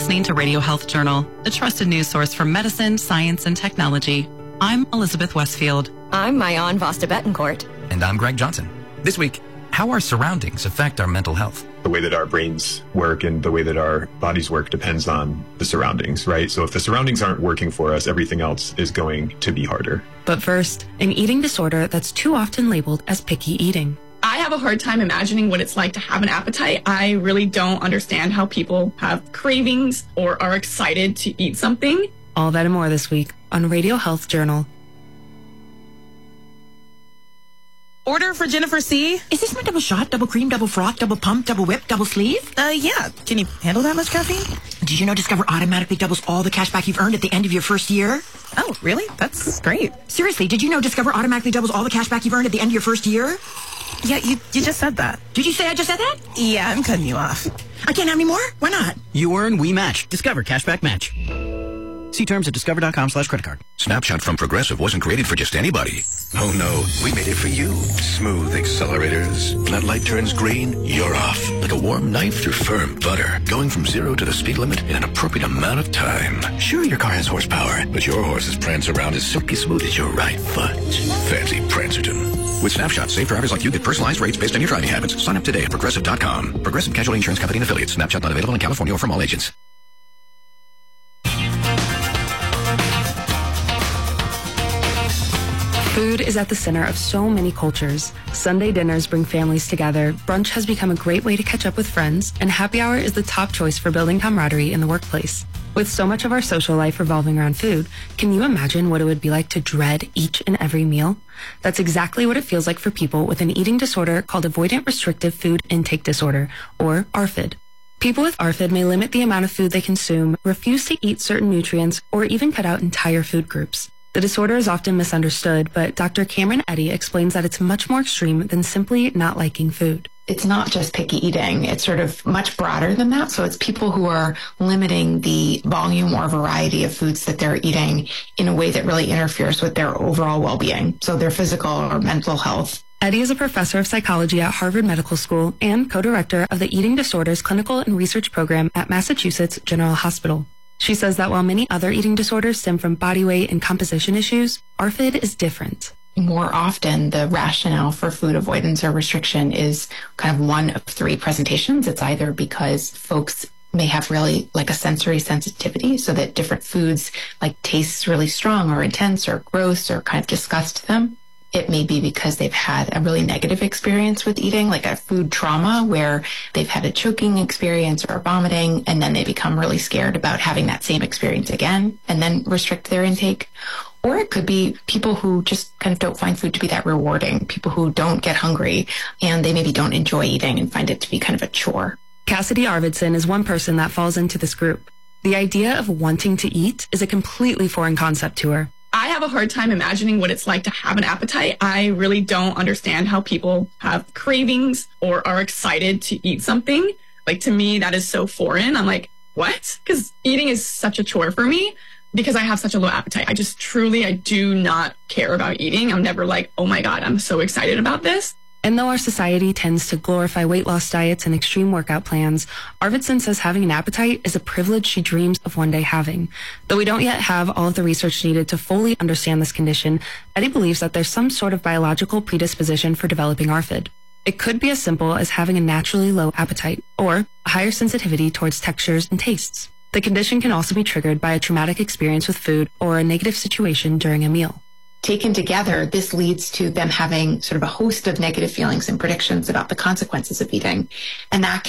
listening to Radio Health Journal, a trusted news source for medicine, science, and technology. I'm Elizabeth Westfield. I'm Mayan Vasta Betancourt. And I'm Greg Johnson. This week, how our surroundings affect our mental health. The way that our brains work and the way that our bodies work depends on the surroundings, right? So if the surroundings aren't working for us, everything else is going to be harder. But first, an eating disorder that's too often labeled as picky eating. I have a hard time imagining what it's like to have an appetite. I really don't understand how people have cravings or are excited to eat something. All that and more this week on Radio Health Journal. Order for Jennifer C. Is this my double shot, double cream, double froth, double pump, double whip, double sleeve? Yeah. Can you handle that much caffeine? Did you know Discover automatically doubles all the cash back you've earned at the end of your first year? Oh, really? That's great. Seriously, did you know Discover automatically doubles all the cash back you've earned at the end of your first year? Yeah, you just said that. Did you say I just said that? Yeah, I'm cutting you off. I can't have any more? Why not? You earn, we match. Discover Cashback Match. See terms at discover.com/creditcard. Snapshot from Progressive wasn't created for just anybody. Oh no, we made it for you. Smooth accelerators. When that light turns green, you're off. Like a warm knife through firm butter. Going from 0 to the speed limit in an appropriate amount of time. Sure, your car has horsepower, but your horses prance around as silky smooth as your right foot. Fancy Prancerton. With Snapshot, safe drivers like you get personalized rates based on your driving habits. Sign up today at Progressive.com. Progressive Casualty Insurance Company and Affiliates. Snapshot not available in California or from all agents. Food is at the center of so many cultures. Sunday dinners bring families together, brunch has become a great way to catch up with friends, and happy hour is the top choice for building camaraderie in the workplace. With so much of our social life revolving around food, can you imagine what it would be like to dread each and every meal? That's exactly what it feels like for people with an eating disorder called Avoidant Restrictive Food Intake Disorder, or ARFID. People with ARFID may limit the amount of food they consume, refuse to eat certain nutrients, or even cut out entire food groups. The disorder is often misunderstood, but Dr. Cameron Eddy explains that it's much more extreme than simply not liking food. It's not just picky eating. It's sort of much broader than that. So it's people who are limiting the volume or variety of foods that they're eating in a way that really interferes with their overall well-being, so their physical or mental health. Eddy is a professor of psychology at Harvard Medical School and co-director of the Eating Disorders Clinical and Research Program at Massachusetts General Hospital. She says that while many other eating disorders stem from body weight and composition issues, ARFID is different. More often, the rationale for food avoidance or restriction is kind of one of three presentations. It's either because folks may have really like a sensory sensitivity, so that different foods like tastes really strong or intense or gross or kind of disgust them. It may be because they've had a really negative experience with eating, like a food trauma where they've had a choking experience or vomiting, and then they become really scared about having that same experience again and then restrict their intake. Or it could be people who just kind of don't find food to be that rewarding, people who don't get hungry and they maybe don't enjoy eating and find it to be kind of a chore. Cassidy Arvidsson is one person that falls into this group. The idea of wanting to eat is a completely foreign concept to her. I have a hard time imagining what it's like to have an appetite. I really don't understand how people have cravings or are excited to eat something. Like, to me, that is so foreign. I'm like, what? Because eating is such a chore for me because I have such a low appetite. I do not care about eating. I'm never like, oh my God, I'm so excited about this. And though our society tends to glorify weight loss diets and extreme workout plans, Arvidsson says having an appetite is a privilege she dreams of one day having. Though we don't yet have all of the research needed to fully understand this condition, Eddy believes that there's some sort of biological predisposition for developing ARFID. It could be as simple as having a naturally low appetite or a higher sensitivity towards textures and tastes. The condition can also be triggered by a traumatic experience with food or a negative situation during a meal. Taken together, this leads to them having sort of a host of negative feelings and predictions about the consequences of eating. And that